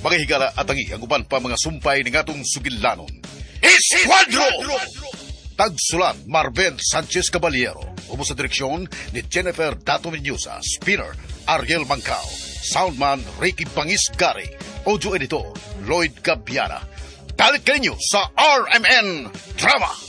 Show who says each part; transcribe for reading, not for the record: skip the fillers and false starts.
Speaker 1: Pangahigala at ang uban pa mga sumpay ng atong sugilanon. Esquadro! Tagsulat Marben Sanchez Caballero. Umo sa direksyon ni Jennifer Dato Menyusa. Spinner Ariel Mancao. Soundman Ricky Pangis Gary. Audio editor Lloyd Gabiana. Dalit kayo sa RMN Drama.